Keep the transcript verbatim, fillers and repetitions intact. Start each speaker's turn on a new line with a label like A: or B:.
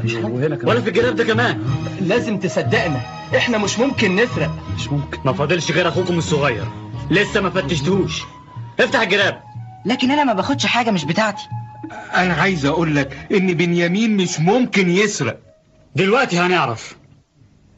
A: مفيش حاجه
B: وهنا كمان ولا في الجراب ده كمان.
A: لازم تصدقنا، احنا مش ممكن نسرق.
B: مش ممكن. ما فاضلش غير اخوكم الصغير لسه ما فتشتوش. افتح الجراب.
C: لكن انا ما باخدش حاجه مش بتاعتي.
D: انا عايز اقول لك ان بنيامين مش ممكن يسرق.
B: دلوقتي هنعرف.